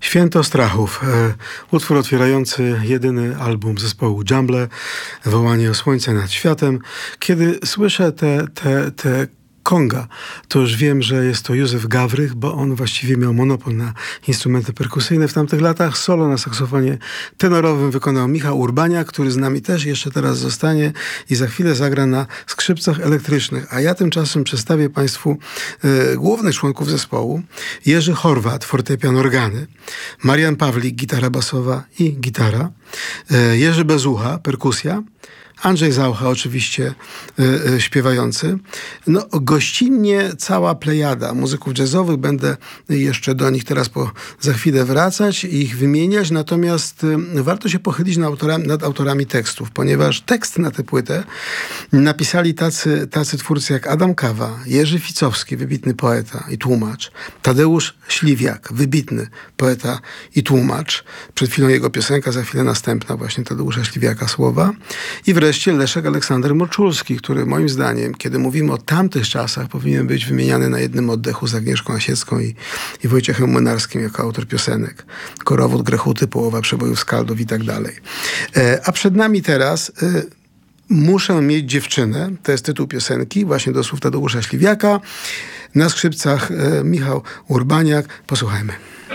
Święto Strachów. Utwór otwierający jedyny album zespołu Jumble, Wołanie o słońce nad światem. Kiedy słyszę te konga, to już wiem, że jest to Józef Gawrych, bo on właściwie miał monopol na instrumenty perkusyjne w tamtych latach. Solo na saksofonie tenorowym wykonał Michał Urbaniak, który z nami też jeszcze teraz zostanie i za chwilę zagra na skrzypcach elektrycznych. A ja tymczasem przedstawię Państwu głównych członków zespołu. Jerzy Horwat, fortepian, organy. Marian Pawlik, gitara basowa i gitara. Jerzy Bezucha, perkusja. Andrzej Zaucha oczywiście śpiewający. No, gościnnie cała plejada muzyków jazzowych. Będę jeszcze do nich teraz za chwilę wracać i ich wymieniać. Natomiast warto się pochylić nad autorami tekstów, ponieważ tekst na tę płytę napisali tacy twórcy jak Adam Kawa, Jerzy Ficowski, wybitny poeta i tłumacz, Tadeusz Śliwiak, wybitny poeta i tłumacz. Przed chwilą jego piosenka, za chwilę następna właśnie Tadeusza Śliwiaka słowa. I wreszcie Leszek Aleksander Moczulski, który moim zdaniem, kiedy mówimy o tamtych czasach, powinien być wymieniany na jednym oddechu z Agnieszką Osiecką i Wojciechem Młynarskim jako autor piosenek. Korowód, Grechuty, Połowa przebojów Skaldów i tak dalej. A przed nami teraz Muszę mieć dziewczynę. To jest tytuł piosenki, właśnie do słów Tadeusza Śliwiaka. Na skrzypcach Michał Urbaniak. Posłuchajmy.